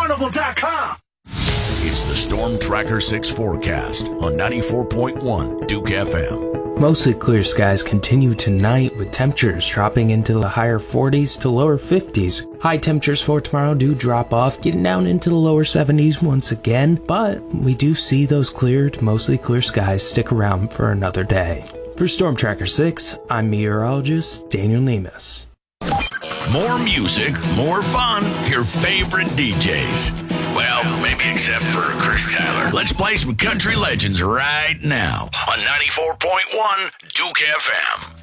Carnival.com. It's the Storm Tracker 6 forecast on 94.1 Duke FM. Mostly clear skies continue tonight with temperatures dropping into the higher 40s to lower 50s. High temperatures for tomorrow do drop off, getting down into the lower 70s once again, but we do see those clear to mostly clear skies stick around for another day. For Storm Tracker 6, I'm meteorologist Daniel Nemes. More music, more fun, your favorite DJs. Well, maybe except for Chris Tyler. Let's play some country legends right now on 94.1 Duke FM.